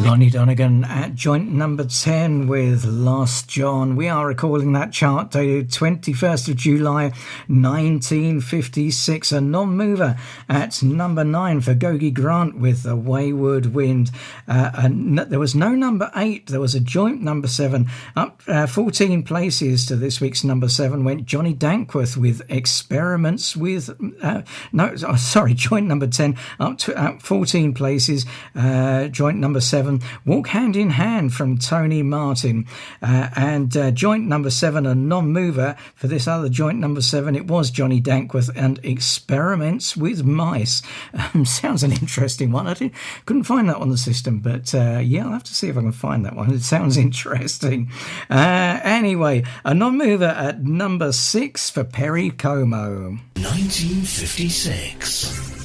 Lonnie Donegan at joint number 10 with Lost John. We are recalling that chart dated 21st of July 1956. A non-mover at number 9 for Gogi Grant with The Wayward Wind. There was no number 8. There was a joint number 7. Up 14 places to this week's number 7 went Johnny Dankworth with Experiments with... joint number 10 up to 14 places. Joint number 7, Walk Hand in Hand from Tony Martin. And joint number 7, a non-mover for this other joint number 7, it was Johnny Dankworth and Experiments with Mice. Sounds an interesting one. I couldn't find that on the system, but I'll have to see if I can find that one. It sounds interesting. Anyway, a non-mover at number 6 for Perry Como. 1956.